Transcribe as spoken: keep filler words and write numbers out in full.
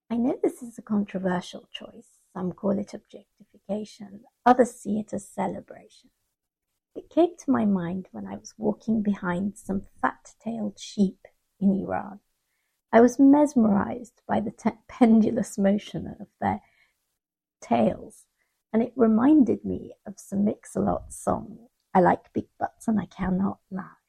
I know this is a controversial choice. Some call it objectification, others see it as celebration. It came to my mind when I was walking behind some fat-tailed sheep in Iran. I was mesmerized by the te- pendulous motion of their tails, and it reminded me of some Mix-a-Lot song, I like big butts and I cannot lie.